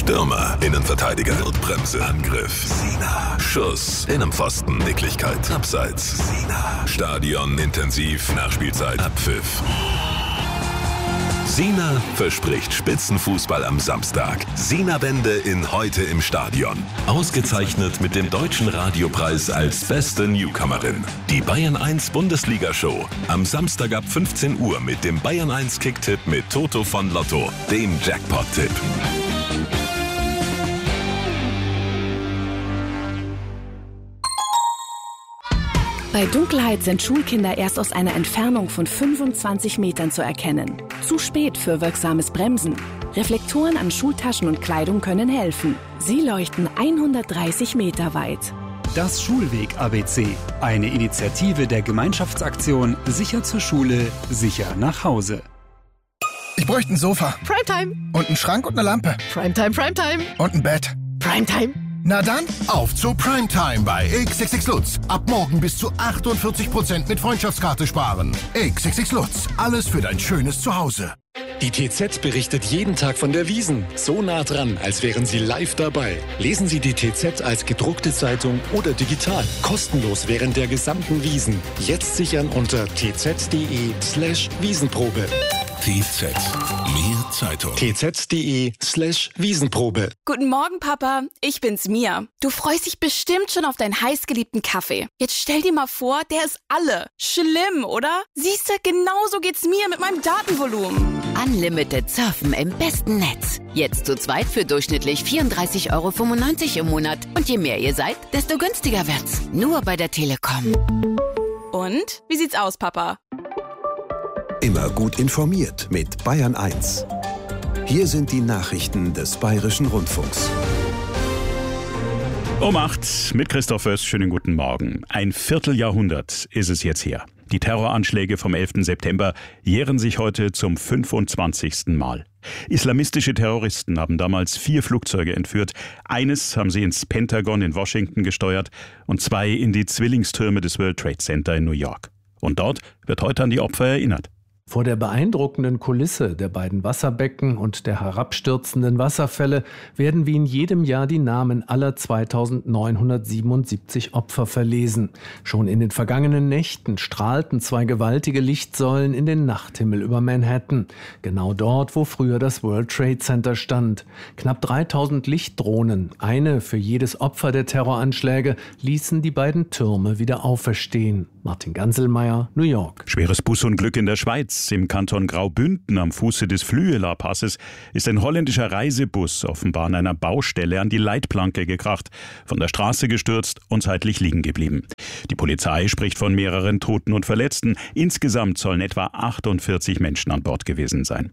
Stürmer, Innenverteidiger, Notbremse, Angriff, Sina, Schuss, Innenpfosten, Nicklichkeit, Abseits, Sina, Stadion, intensiv, Nachspielzeit, Abpfiff. Sina verspricht Spitzenfußball am Samstag. Sina-Wende in Heute im Stadion. Ausgezeichnet mit dem Deutschen Radiopreis als beste Newcomerin. Die Bayern 1 Bundesliga-Show. Am Samstag ab 15 Uhr mit dem Bayern 1 Kicktipp mit Toto von Lotto, dem Jackpot-Tipp. Bei Dunkelheit sind Schulkinder erst aus einer Entfernung von 25 Metern zu erkennen. Zu spät für wirksames Bremsen. Reflektoren an Schultaschen und Kleidung können helfen. Sie leuchten 130 Meter weit. Das Schulweg-ABC. Eine Initiative der Gemeinschaftsaktion Sicher zur Schule, sicher nach Hause. Ich bräuchte ein Sofa. Primetime. Und einen Schrank und eine Lampe. Primetime, Primetime. Und ein Bett. Primetime. Na dann, auf zu Primetime bei XXX Lutz. Ab morgen bis zu 48% mit Freundschaftskarte sparen. XXX Lutz, alles für dein schönes Zuhause. Die TZ berichtet jeden Tag von der Wiesn. So nah dran, als wären Sie live dabei. Lesen Sie die TZ als gedruckte Zeitung oder digital. Kostenlos während der gesamten Wiesn. Jetzt sichern unter tz.de/Wiesenprobe. TZ. Mehr Zeitung. tz.de/Wiesenprobe. Guten Morgen, Papa. Ich bin's, Mia. Du freust dich bestimmt schon auf deinen heißgeliebten Kaffee. Jetzt stell dir mal vor, der ist alle. Schlimm, oder? Siehst du, genauso geht's mir mit meinem Datenvolumen. Unlimited Surfen im besten Netz. Jetzt zu zweit für durchschnittlich 34,95 € im Monat. Und je mehr ihr seid, desto günstiger wird's. Nur bei der Telekom. Und? Wie sieht's aus, Papa? Immer gut informiert mit Bayern 1. Hier sind die Nachrichten des Bayerischen Rundfunks. Um 8 mit Christoph Föß. Schönen guten Morgen. Ein Vierteljahrhundert ist es jetzt her. Die Terroranschläge vom 11. September jähren sich heute zum 25. Mal. Islamistische Terroristen haben damals 4 Flugzeuge entführt. Eines haben sie ins Pentagon in Washington gesteuert und 2 in die Zwillingstürme des World Trade Center in New York. Und dort wird heute an die Opfer erinnert. Vor der beeindruckenden Kulisse der beiden Wasserbecken und der herabstürzenden Wasserfälle werden wie in jedem Jahr die Namen aller 2977 Opfer verlesen. Schon in den vergangenen Nächten strahlten 2 gewaltige Lichtsäulen in den Nachthimmel über Manhattan. Genau dort, wo früher das World Trade Center stand. Knapp 3000 Lichtdrohnen, eine für jedes Opfer der Terroranschläge, ließen die beiden Türme wieder auferstehen. Martin Ganselmeier, New York. Schweres Busunglück in der Schweiz. Im Kanton Graubünden am Fuße des Flüeler-Passes ist ein holländischer Reisebus offenbar an einer Baustelle an die Leitplanke gekracht, von der Straße gestürzt und zeitlich liegen geblieben. Die Polizei spricht von mehreren Toten und Verletzten. Insgesamt sollen etwa 48 Menschen an Bord gewesen sein.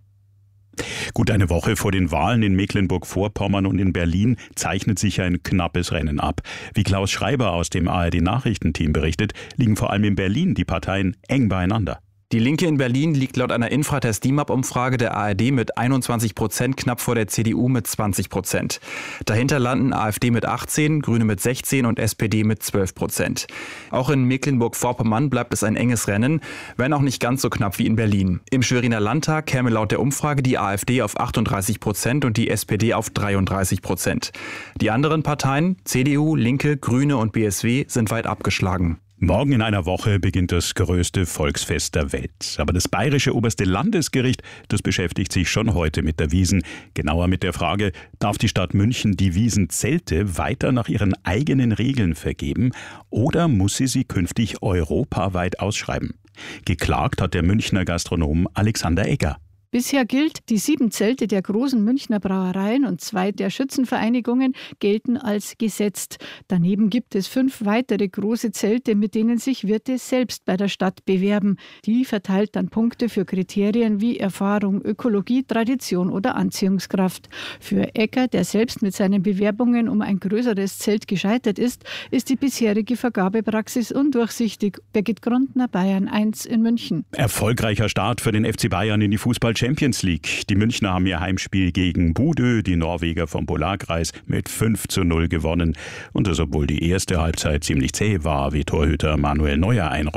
Gut eine Woche vor den Wahlen in Mecklenburg-Vorpommern und in Berlin zeichnet sich ein knappes Rennen ab. Wie Klaus Schreiber aus dem ARD-Nachrichtenteam berichtet, liegen vor allem in Berlin die Parteien eng beieinander. Die Linke in Berlin liegt laut einer Infratest-DIMAP-Umfrage der ARD mit 21% knapp vor der CDU mit 20%. Dahinter landen AfD mit 18%, Grüne mit 16% und SPD mit 12%. Auch in Mecklenburg-Vorpommern bleibt es ein enges Rennen, wenn auch nicht ganz so knapp wie in Berlin. Im Schweriner Landtag käme laut der Umfrage die AfD auf 38% und die SPD auf 33%. Die anderen Parteien, CDU, Linke, Grüne und BSW, sind weit abgeschlagen. Morgen in einer Woche beginnt das größte Volksfest der Welt. Aber das bayerische oberste Landesgericht, das beschäftigt sich schon heute mit der Wiesn. Genauer mit der Frage, darf die Stadt München die Wiesnzelte weiter nach ihren eigenen Regeln vergeben oder muss sie künftig europaweit ausschreiben? Geklagt hat der Münchner Gastronom Alexander Egger. Bisher gilt, die 7 Zelte der großen Münchner Brauereien und 2 der Schützenvereinigungen gelten als gesetzt. Daneben gibt es 5 weitere große Zelte, mit denen sich Wirte selbst bei der Stadt bewerben. Die verteilt dann Punkte für Kriterien wie Erfahrung, Ökologie, Tradition oder Anziehungskraft. Für Egger, der selbst mit seinen Bewerbungen um ein größeres Zelt gescheitert ist, ist die bisherige Vergabepraxis undurchsichtig. Birgit Grundner, Bayern 1 in München. Erfolgreicher Start für den FC Bayern in die Fußball-Champions League. Die Münchner haben ihr Heimspiel gegen Bodø, die Norweger vom Polarkreis, mit 5:0 gewonnen. Und das, obwohl die erste Halbzeit ziemlich zäh war, wie Torhüter Manuel Neuer einräumt.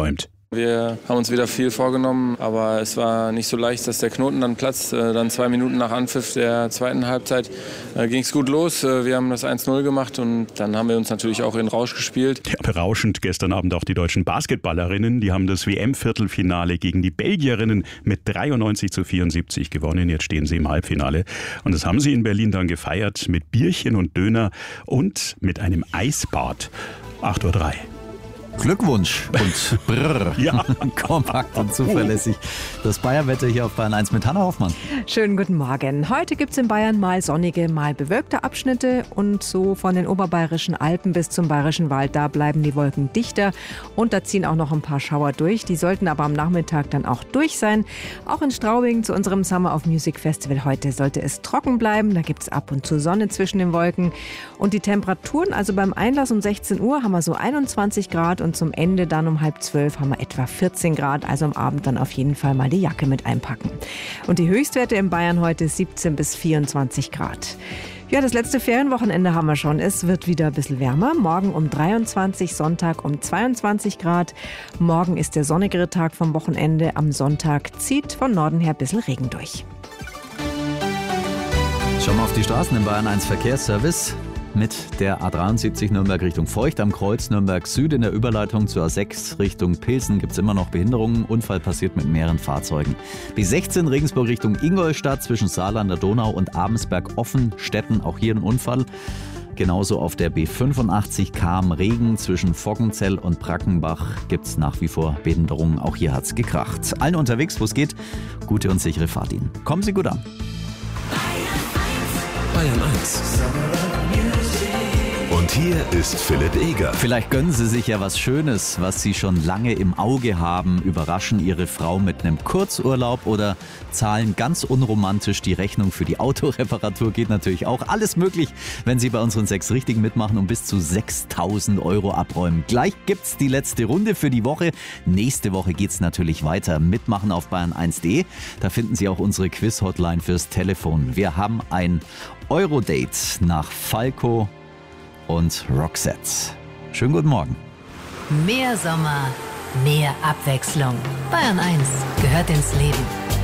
Wir haben uns wieder viel vorgenommen, aber es war nicht so leicht, dass der Knoten dann platzt. Dann 2 Minuten nach Anpfiff der zweiten Halbzeit ging es gut los. Wir haben das 1-0 gemacht und dann haben wir uns natürlich auch in Rausch gespielt. Ja, berauschend gestern Abend auch die deutschen Basketballerinnen. Die haben das WM-Viertelfinale gegen die Belgierinnen mit 93-74 gewonnen. Jetzt stehen sie im Halbfinale. Und das haben sie in Berlin dann gefeiert mit Bierchen und Döner und mit einem Eisbad. 8:03 Uhr. Glückwunsch und brrr. Ja. Kompakt und zuverlässig. Das Bayern-Wetter hier auf Bayern 1 mit Hanna Hoffmann. Schönen guten Morgen. Heute gibt es in Bayern mal sonnige, mal bewölkte Abschnitte und so von den oberbayerischen Alpen bis zum bayerischen Wald, da bleiben die Wolken dichter und da ziehen auch noch ein paar Schauer durch. Die sollten aber am Nachmittag dann auch durch sein. Auch in Straubing zu unserem Summer of Music Festival heute sollte es trocken bleiben. Da gibt es ab und zu Sonne zwischen den Wolken. Und die Temperaturen, also beim Einlass um 16 Uhr haben wir so 21 Grad und zum Ende dann um 11:30 haben wir etwa 14 Grad. Also am Abend dann auf jeden Fall mal die Jacke mit einpacken. Und die Höchstwerte in Bayern heute 17 bis 24 Grad. Ja, das letzte Ferienwochenende haben wir schon. Es wird wieder ein bisschen wärmer. Morgen um 23, Sonntag um 22 Grad. Morgen ist der sonnigere Tag vom Wochenende. Am Sonntag zieht von Norden her ein bisschen Regen durch. Schauen wir auf die Straßen im Bayern 1 Verkehrsservice. Mit der A73 Nürnberg Richtung Feucht am Kreuz Nürnberg Süd in der Überleitung zur A6 Richtung Pilsen gibt es immer noch Behinderungen. Unfall passiert mit mehreren Fahrzeugen. B16 Regensburg Richtung Ingolstadt zwischen Saarlander Donau und Abensberg Offenstetten. Auch hier ein Unfall. Genauso auf der B85 Cham-Regen zwischen Voggenzell und Brackenbach gibt es nach wie vor Behinderungen. Auch hier hat es gekracht. Allen unterwegs, wo es geht, gute und sichere Fahrt Ihnen. Kommen Sie gut an. Bayern 1. Und hier ist Philipp Eger. Vielleicht gönnen Sie sich ja was Schönes, was Sie schon lange im Auge haben, überraschen Ihre Frau mit einem Kurzurlaub oder zahlen ganz unromantisch die Rechnung für die Autoreparatur. Geht natürlich auch. Alles möglich, wenn Sie bei unseren 6 Richtigen mitmachen und bis zu 6.000 € abräumen. Gleich gibt's die letzte Runde für die Woche. Nächste Woche geht's natürlich weiter. Mitmachen auf bayern1.de. Da finden Sie auch unsere Quiz-Hotline fürs Telefon. Wir haben ein Eurodate nach Falco und Roxette. Schönen guten Morgen. Mehr Sommer, mehr Abwechslung. Bayern 1 gehört ins Leben.